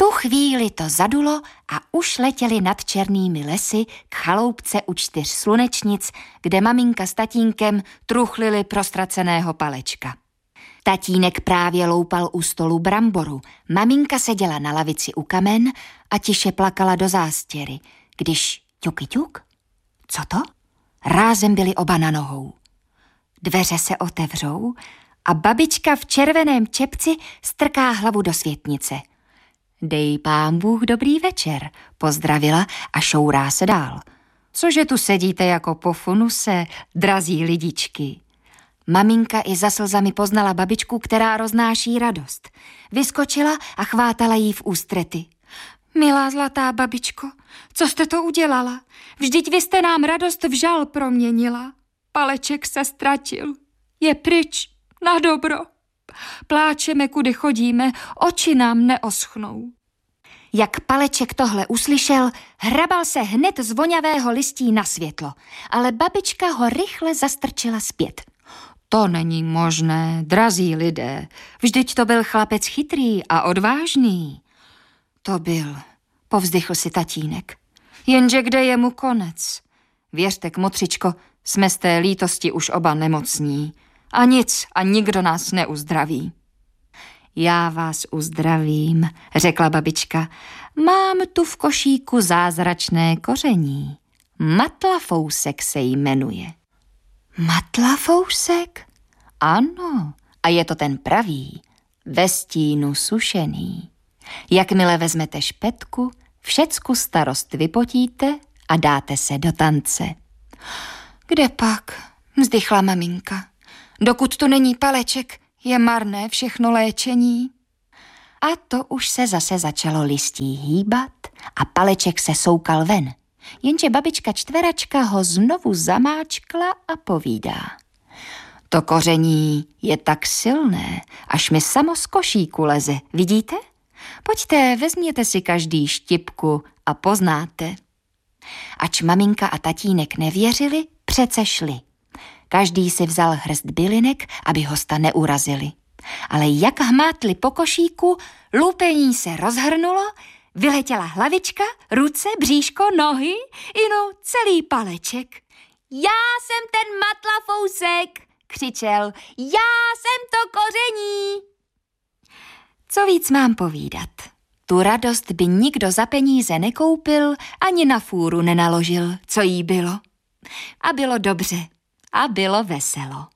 chvíli to zadulo a už letěli nad černými lesy k chaloupce u 4 slunečnic, kde maminka s tatínkem truchlili prostraceného Palečka. Tatínek právě loupal u stolu bramboru, maminka seděla na lavici u kamen a tiše plakala do zástěry, když ťuky ťuk. Co to? Rázem byli oba na nohou. Dveře se otevřou a babička v červeném čepci strká hlavu do světnice. Dej pán Bůh dobrý večer, pozdravila a šourá se dál. Cože tu sedíte jako po funuse, drazí lidičky? Maminka i za slzami poznala babičku, která roznáší radost. Vyskočila a chvátala jí v ústrety. Milá zlatá babičko, co jste to udělala? Vždyť vy jste nám radost v žal proměnila. Paleček se ztratil. Je pryč, na dobro. Pláčeme, kudy chodíme, oči nám neoschnou. Jak Paleček tohle uslyšel, hrabal se hned z voňavého listí na světlo, ale babička ho rychle zastrčila zpět. To není možné, drazí lidé, vždyť to byl chlapec chytrý a odvážný. To byl, povzdychl si tatínek. Jenže kde je mu konec? Věřte, kmotřičko, jsme z té lítosti už oba nemocní. A nic a nikdo nás neuzdraví. Já vás uzdravím, řekla babička. Mám tu v košíku zázračné koření. Matlafousek se jmenuje. Matlafousek? Ano, a je to ten pravý, ve stínu sušený. Jakmile vezmete špetku, všecku starost vypotíte a dáte se do tance. Kde pak? Vzdychla maminka. Dokud tu není Paleček, je marné všechno léčení. A to už se zase začalo listí hýbat a Paleček se soukal ven. Jenže babička čtveračka ho znovu zamáčkla a povídá. To koření je tak silné, až mi samo z košíku leze, vidíte? Pojďte, vezměte si každý štipku a poznáte. Ač maminka a tatínek nevěřili, přece šli. Každý si vzal hrst bylinek, aby hosta neurazili. Ale jak hmátli po košíku, lupení se rozhrnulo, vyletěla hlavička, ruce, bříško, nohy, celý Paleček. Já jsem ten Matlafousek, křičel, já jsem to koření. Co víc mám povídat? Tu radost by nikdo za peníze nekoupil, ani na fůru nenaložil, co jí bylo. A bylo dobře. A bylo veselo.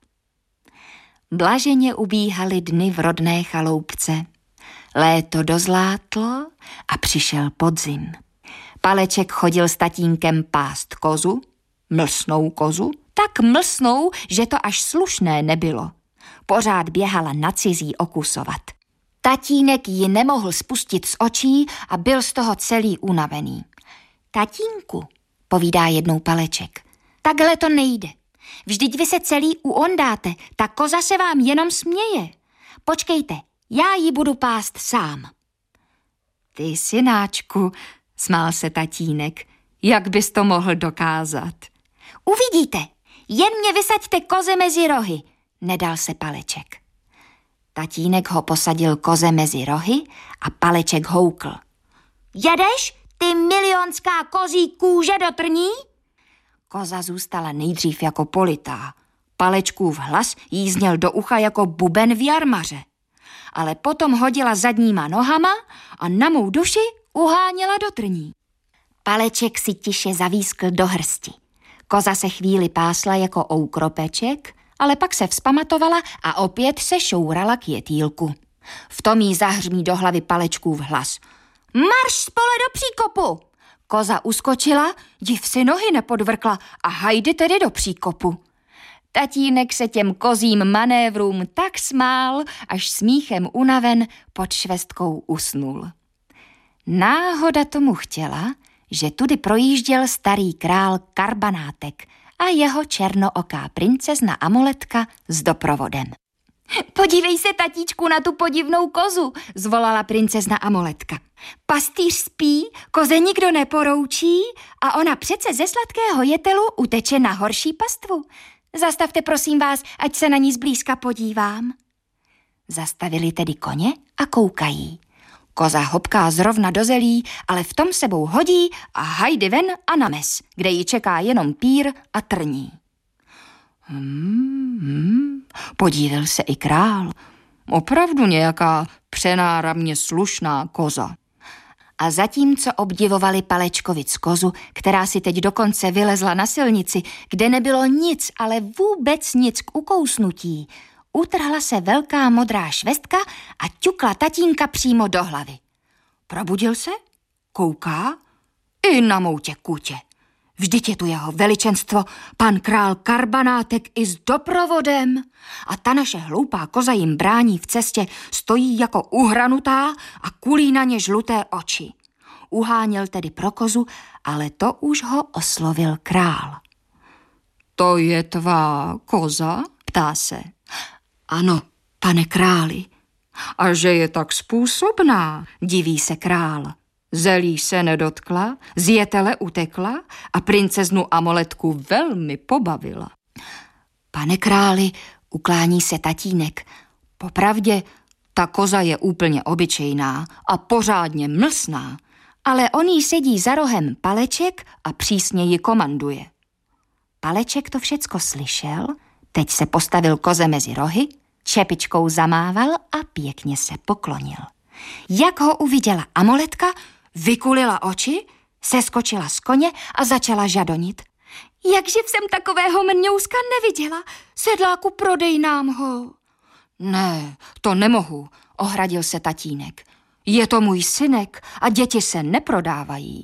Blaženě ubíhaly dny v rodné chaloupce. Léto dozlátlo a přišel podzim. Paleček chodil s tatínkem pást kozu, mlsnou kozu, tak mlsnou, že to až slušné nebylo. Pořád běhala na cizí okusovat. Tatínek ji nemohl spustit z očí a byl z toho celý unavený. Tatínku, povídá jednou Paleček, takhle to nejde. Vždyť vy se celý uondáte, ta koza se vám jenom směje. Počkejte, já ji budu pást sám. Ty, synáčku, smál se tatínek, jak bys to mohl dokázat? Uvidíte, jen mě vysaďte koze mezi rohy, nedal se Paleček. Tatínek ho posadil koze mezi rohy a Paleček houkl. Jedeš, ty milionská kozí kůže do trní? Koza zůstala nejdřív jako politá. Palečkův hlas jí zněl do ucha jako buben v jarmaře. Ale potom hodila zadníma nohama a na mou duši uháněla do trní. Paleček si tiše zavískl do hrsti. Koza se chvíli pásla jako oukropeček, ale pak se vzpamatovala a opět se šourala k jetýlku. V tom jí zahřmí do hlavy Palečkův hlas. Marš spole do příkopu! Koza uskočila, div si nohy nepodvrkla a hajdy tedy do příkopu. Tatínek se těm kozím manévrům tak smál, až smíchem unaven pod švestkou usnul. Náhoda tomu chtěla, že tudy projížděl starý král Karbanátek a jeho černooká princezna Amoletka s doprovodem. Podívej se, tatíčku, na tu podivnou kozu, zvolala princezna Amoletka. Pastýř spí, koze nikdo neporoučí a ona přece ze sladkého jetelu uteče na horší pastvu. Zastavte, prosím vás, ať se na ní zblízka podívám. Zastavili tedy koně a koukají. Koza hopká zrovna do zelí, ale v tom sebou hodí a hajdy ven a na mes, kde ji čeká jenom pír a trní. Podíval se i král. Opravdu nějaká přenáramně slušná koza. A zatímco obdivovali Palečkovic kozu, která si teď dokonce vylezla na silnici, kde nebylo nic, ale vůbec nic k ukousnutí, utrhla se velká modrá švestka a ťukla tatínka přímo do hlavy. Probudil se, kouká i na moutě kutě. Vždyť je tu jeho veličenstvo, pan král Karbanátek i s doprovodem. A ta naše hloupá koza jim brání v cestě, stojí jako uhranutá a kulí na ně žluté oči. Uháněl tedy pro kozu, ale to už ho oslovil král. To je tvá koza? Ptá se. Ano, pane králi. A že je tak způsobná, diví se král. Zelí se nedotkla, z jetele utekla a princeznu Amoletku velmi pobavila. Pane králi, uklání se tatínek, popravdě ta koza je úplně obyčejná a pořádně mlsná, ale on jí sedí za rohem Paleček a přísně ji komanduje. Paleček to všecko slyšel, teď se postavil koze mezi rohy, čepičkou zamával a pěkně se poklonil. Jak ho uviděla Amoletka, vykulila oči, seskočila z koně a začala žadonit. Jakživ jsem takového mňouska neviděla, sedláku, prodej nám ho. Ne, to nemohu, ohradil se tatínek. Je to můj synek a děti se neprodávají.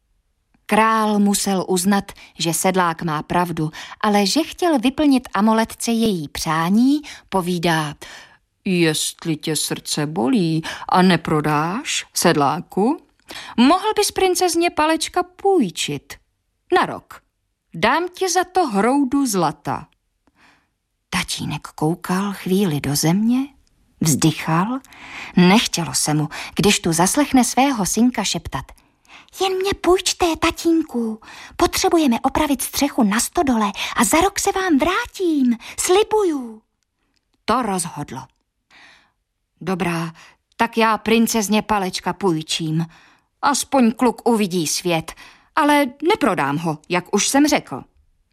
Král musel uznat, že sedlák má pravdu, ale že chtěl vyplnit Amoletce její přání, povídá: jestli tě srdce bolí a neprodáš, sedláku, mohl bys princezně Palečka půjčit na rok. Dám ti za to hroudu zlata. Tatínek koukal chvíli do země, vzdychal, nechtělo se mu, když tu zaslechne svého synka šeptat: jen mě půjčte, tatínku, potřebujeme opravit střechu na stodole a za rok se vám vrátím, slibuju. To rozhodlo. Dobrá, tak já princezně Palečka půjčím. Aspoň kluk uvidí svět, ale neprodám ho, jak už jsem řekl.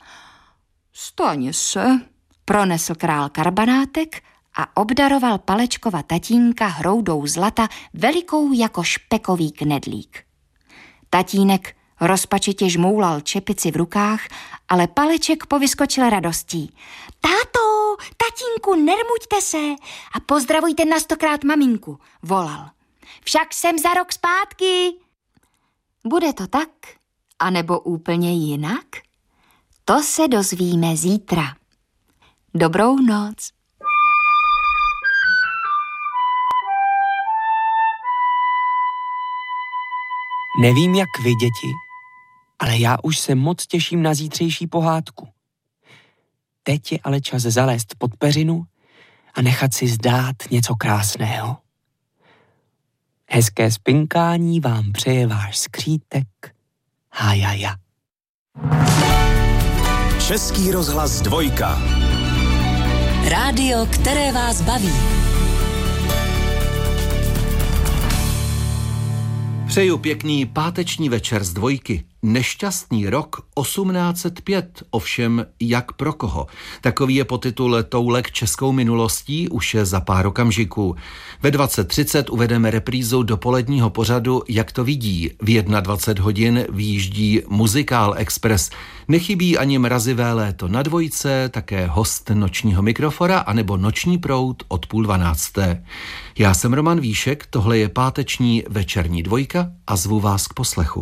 Stane se, pronesl král Karbanátek a obdaroval Palečkova tatínka hroudou zlata velikou jako špekový knedlík. Tatínek rozpačitě žmoulal čepici v rukách, ale Paleček povyskočil radostí. Táto, tatínku, nermuďte se a pozdravujte na 100krát maminku, volal. Však jsem za rok zpátky. Bude to tak, anebo úplně jinak? To se dozvíme zítra. Dobrou noc. Nevím, jak vy, děti, ale já už se moc těším na zítřejší pohádku. Teď je ale čas zalézt pod peřinu a nechat si zdát něco krásného. Hezké spinkání vám přeje váš skřítek Hájaja. Český rozhlas 2. Rádio, které vás baví. Přeju pěkný páteční večer z 2. Nešťastný rok 1805, ovšem jak pro koho. Takový je podtitul Toulek českou minulostí už je za pár okamžiků. Ve 20:30 uvedeme reprízu dopoledního pořadu Jak to vidí. V 21 hodin vyjíždí Muzikál Express. Nechybí ani mrazivé léto na 2, také host nočního mikrofora anebo Noční proud od 11:30. Já jsem Roman Víšek, tohle je páteční večerní 2 a zvu vás k poslechu.